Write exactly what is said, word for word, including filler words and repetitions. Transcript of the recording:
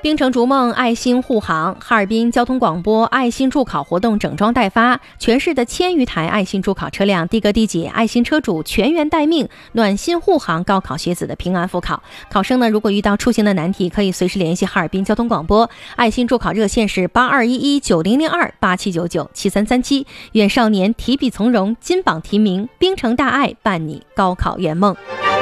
冰城逐梦爱心护航，哈尔滨交通广播爱心助考活动整装待发，全市的千余台爱心助考车辆，的哥地姐爱心车主全员待命，暖心护航高考学子的平安复考。考生呢，如果遇到出行的难题，可以随时联系哈尔滨交通广播，爱心助考热线是八二一一九零零二八七九九七三三七。愿少年提笔从容，金榜题名，冰城大爱伴你高考圆梦。